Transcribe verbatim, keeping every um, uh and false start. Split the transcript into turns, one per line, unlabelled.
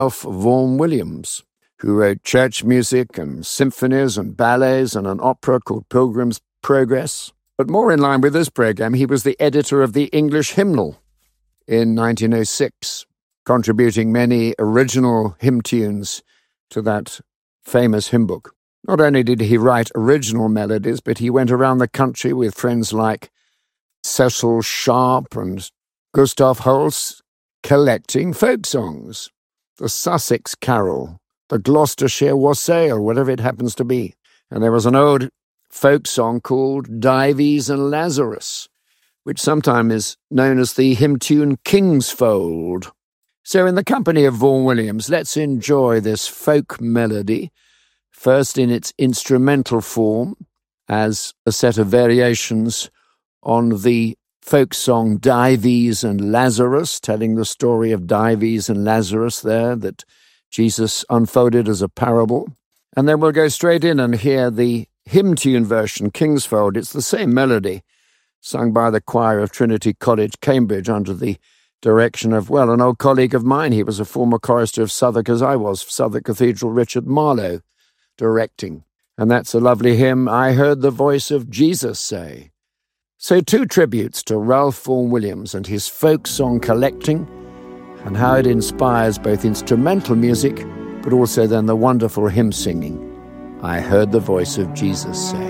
Ralph Vaughan Williams, who wrote church music and symphonies and ballets and an opera called Pilgrim's Progress. But more in line with this program, he was the editor of the English Hymnal in nineteen oh six, contributing many original hymn tunes to that famous hymn book. Not only did he write original melodies, but he went around the country with friends like Cecil Sharp and Gustav Holst, collecting folk songs. The Sussex Carol, the Gloucestershire Wassail, whatever it happens to be. And there was an old folk song called Dives and Lazarus, which sometimes is known as the hymn tune Kingsfold. So in the company of Vaughan Williams, let's enjoy this folk melody, first in its instrumental form, as a set of variations on the folk song Dives and Lazarus, telling the story of Dives and Lazarus there that Jesus unfolded as a parable. And then we'll go straight in and hear the hymn tune version, Kingsfold. It's the same melody, sung by the choir of Trinity College, Cambridge, under the direction of, well, an old colleague of mine. He was a former chorister of Southwark, as I was, Southwark Cathedral, Richard Marlowe, directing. And that's a lovely hymn, I Heard the Voice of Jesus Say. So two tributes to Ralph Vaughan Williams and his folk song collecting, and how it inspires both instrumental music, but also then the wonderful hymn singing, I Heard the Voice of Jesus Say.